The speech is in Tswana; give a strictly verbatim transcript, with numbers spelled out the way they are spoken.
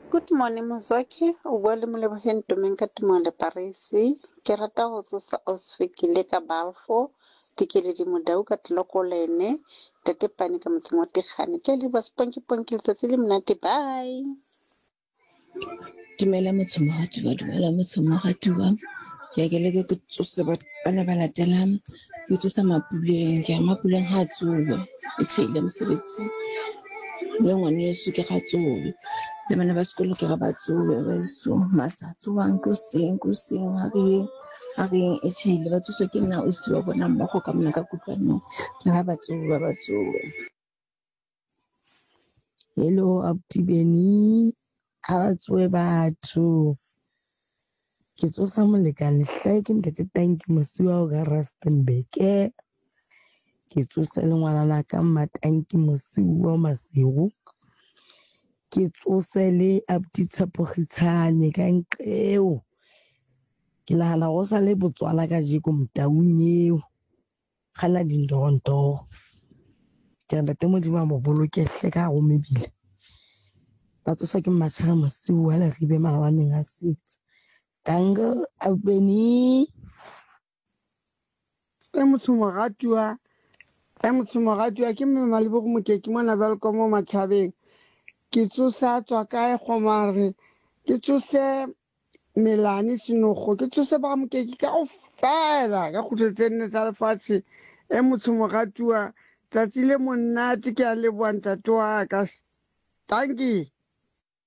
Good morning Motswake, o bua le Moleboheng Tumeng ka Tumelo Parisi. Ke rata ho tsosa Osfikile ka Balfo, Dikeledi Modau ka Tlokolene, Tate Pane ka motseng wa Tekgane. Ke leba sponke ponke letsatsi le monate. Bye. Dumela motho moratuwa, dumela motho moratuwa. Ke a ke leke ke tsose bana ba latelang. Ke tsosa Mapuleng, ke ya Mapuleng ha tsowe. E theile mosebetsi. Le ngwaneso ke ga tsowe. Le bana ba sekolo ke ga ba tsowe beso. Masa tsowang ke hoseng, ke hoseng ha re ha re e theile. Ba tsoswa ke nna ausi wa bona mmogo ka mona ka kutlwanong. Ke ha ba tsowe, ba tsowe. Hello Abuti Benny, ha ba tsowe batho. Ke tsosa molekane hlae ke ntate Tanki Mosiuwa o ka Rustenburg. Ke tsosa le ngwanana ka Matanki Mosiuwa Masego. Ke tsose le Abuti Tshepogitshane ka Nqeo. Ke nahana go sa le botswala ka jeko Motaung eo. Gana dindoronto. Ke re ntate Modimo a mo boloke hle ka go mebile. Ba tsosa ke Mmatjhara Mosiuwa le Ribe Malawaneng a six. Tango Abeni e motho moratuwa e motho moratuwa ke mme Malebo go Mokeki mona Welcome mo Mathabeng. Ke tsosa tswa kae Kgomare, ke tsose Melane Senogo, ke tsose ba Mokeki ka go fela ka khutletse nne tsa lefatshe. E motho moratuwa tsatsi le monate ke a leboa ntate wa ka. Tanki.